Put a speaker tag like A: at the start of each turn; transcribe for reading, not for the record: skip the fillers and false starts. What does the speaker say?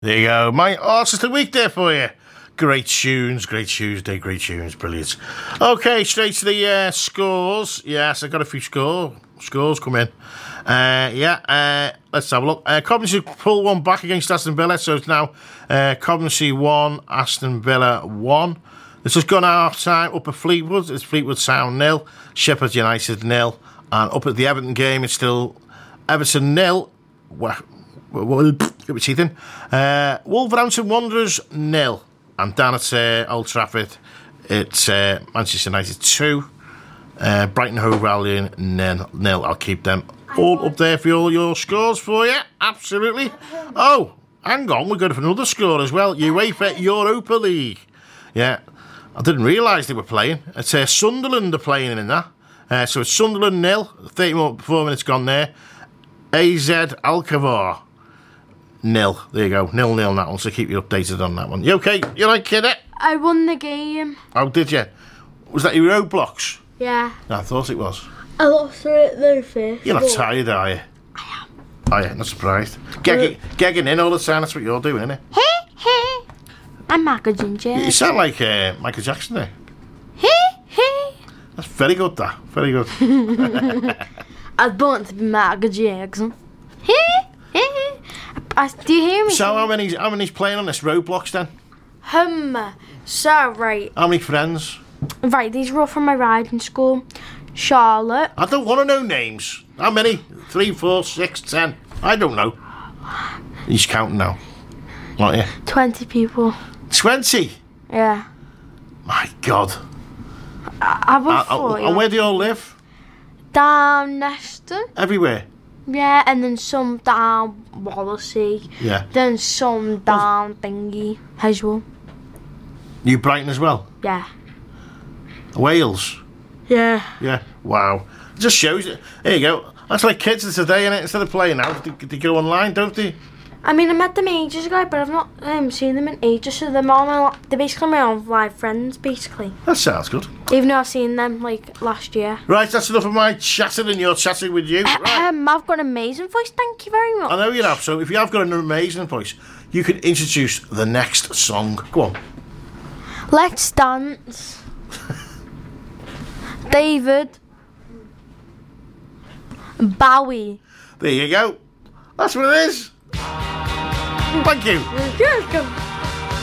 A: There you go. My artist of the week there for you. Great tunes, great Tuesday, great tunes, brilliant. Okay, straight to the scores. Yes, I got a few scores come in. Let's have a look. Coventry pull one back against Aston Villa, so it's now Coventry 1, Aston Villa 1. It's just gone half time up at Fleetwood. It's Fleetwood Town 0, Sheffield United 0, and up at the Everton game, it's still Everton 0. Get my teeth in. Wolverhampton Wanderers 0. And down at Old Trafford, it's Manchester United 2, Brighton Hove Albion 0. I'll keep them all up there for all your scores for you. Absolutely. Oh, hang on, we're going for another score as well. UEFA Europa League. Yeah, I didn't realise they were playing. It's Sunderland are playing in that. So it's Sunderland 0, 34 minutes gone there. AZ Alkmaar 0. There you go. 0-0 that one, so keep you updated on that one. You okay? You like kid it?
B: I won the game.
A: Oh, did you? Was that your Roblox?
B: Yeah.
A: No, I thought it was.
B: I lost it though first.
A: You're not tired, are you?
B: I am.
A: Oh, yeah, not surprised. Gagging in all the time, that's what you're doing, isn't it?
B: Hey. I'm Michael Ginger.
A: You sound like Michael Jackson there.
B: Hey.
A: That's very good, that. Very good.
B: I was born to be Michael Jackson. Hey. Do you hear me?
A: So how many's playing on this Roblox then?
B: So right.
A: How many friends?
B: Right, these are all from my riding school. Charlotte.
A: I don't want to know names. How many? 3, 4, 6, 10. I don't know. He's counting now. Aren't you?
B: 20 people.
A: 20?
B: Yeah.
A: My God.
B: I would 40.
A: And where do you all live?
B: Down Neston.
A: Everywhere?
B: Yeah, and then some down Wallasey.
A: Yeah.
B: Then some down Thingy as well.
A: New Brighton as well?
B: Yeah.
A: Wales?
B: Yeah.
A: Yeah. Wow. It just shows you. There you go. That's like kids of today, innit? Instead of playing out, they go online, don't they?
B: I mean, I met them ages ago, but I've not seen them in ages, so they're basically my own live friends, basically.
A: That sounds good.
B: Even though I've seen them, like, last year.
A: Right, that's enough of my chatting and you're chatting with you. Right.
B: I've got an amazing voice, thank you very much.
A: I know you have, so if you have got an amazing voice, you can introduce the next song. Go on.
B: Let's Dance. David Bowie.
A: There you go. That's what it is. Thank you.
B: You're welcome.